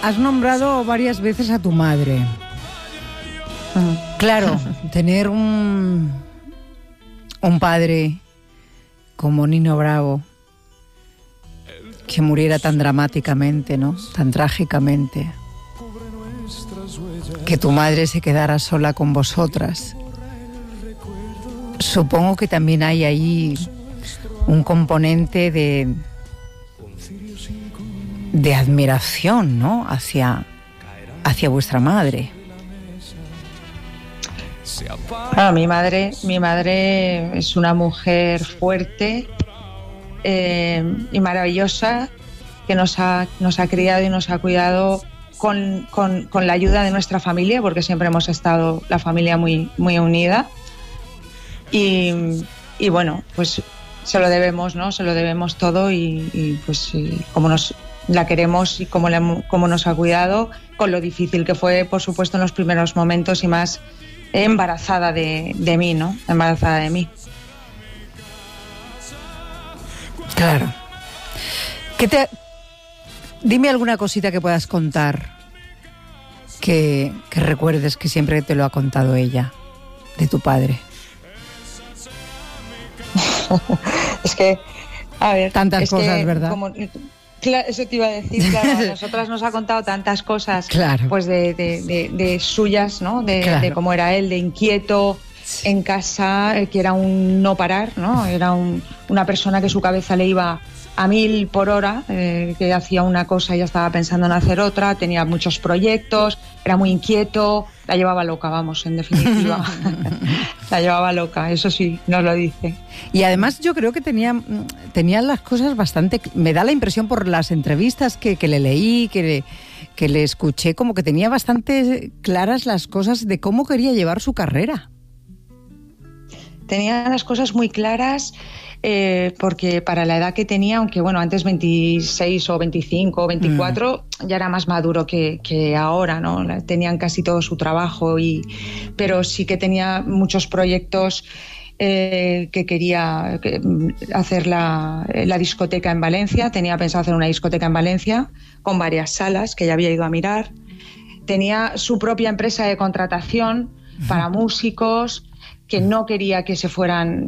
has nombrado varias veces a tu madre. Claro, tener un padre como Nino Bravo, que muriera tan dramáticamente, ¿no? Tan trágicamente. Que tu madre se quedara sola con vosotras. Supongo que también hay ahí un componente de admiración, ¿no? Hacia vuestra madre. Mi madre es una mujer fuerte y maravillosa, que nos ha criado y nos ha cuidado con la ayuda de nuestra familia, porque siempre hemos estado la familia muy, muy unida. Y bueno, pues se lo debemos, ¿no? Se lo debemos todo y pues como la queremos y cómo nos ha cuidado, con lo difícil que fue, por supuesto, en los primeros momentos, y más embarazada de mí, ¿no? Embarazada de mí. Claro. Dime alguna cosita que puedas contar que recuerdes que siempre te lo ha contado ella, de tu padre. Es que, a ver... Tantas cosas, ¿verdad? Claro, eso te iba a decir, claro, a nosotras nos ha contado tantas cosas, claro. Pues de suyas, ¿no? De cómo era él, de inquieto en casa, que era un no parar, ¿no? Era una persona que su cabeza le iba a 1000 por hora, que hacía una cosa y ya estaba pensando en hacer otra, tenía muchos proyectos, era muy inquieto, la llevaba loca, vamos, en definitiva. La llevaba loca, eso sí, nos lo dice. Y además yo creo que tenía las cosas bastante... Me da la impresión por las entrevistas que le leí, que le escuché, como que tenía bastante claras las cosas de cómo quería llevar su carrera. Tenía las cosas muy claras, porque para la edad que tenía, aunque bueno, antes 26 o 25 o 24, ya era más maduro que ahora, ¿no? Tenían casi todo su trabajo, pero sí que tenía muchos proyectos, que quería hacer la discoteca en Valencia. Tenía pensado hacer una discoteca en Valencia con varias salas que ya había ido a mirar. Tenía su propia empresa de contratación para músicos, que no quería que se fueran